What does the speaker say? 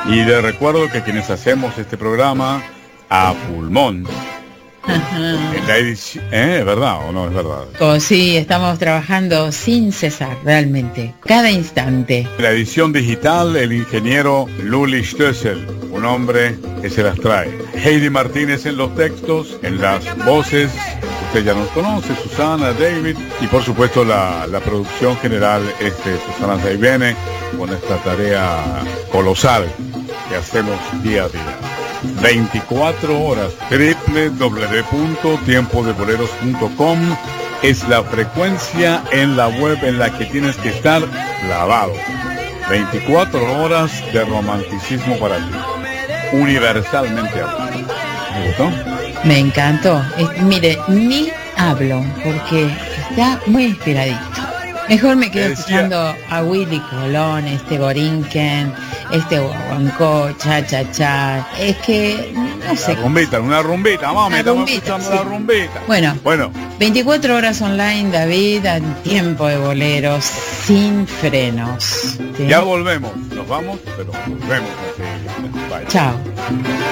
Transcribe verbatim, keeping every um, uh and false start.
Y les recuerdo que quienes hacemos este programa a pulmón, en la edición, ¿eh? ¿Es verdad o no es verdad? Oh, sí, estamos trabajando sin cesar, realmente, cada instante. La edición digital, el ingeniero Luli Stössel, un hombre que se las trae. Heidi Martínez en los textos, en las voces, usted ya nos conoce, Susana, David, y por supuesto la, la producción general, este, Susana Saibene, con esta tarea colosal que hacemos día a día. veinticuatro horas, doble u doble u doble u punto tiempo de boleros punto com es la frecuencia en la web en la que tienes que estar clavado. veinticuatro horas de romanticismo para ti, universalmente hablando. ¿Me gustó? Me encantó. Es, mire, ni hablo porque está muy inspiradito. Mejor me quedo Decía, escuchando a Willy Colón, este Borinquen, este Guaguancó, cha cha cha. Es que no sé. La rumbita, una rumbita, vamos, Una estamos rumbita, escuchando sí. la rumbita. Bueno, Bueno, veinticuatro horas online, David, a tiempo de boleros, sin frenos. ¿Sí? ya volvemos. Nos vamos, pero volvemos. Así. Bye. Chao.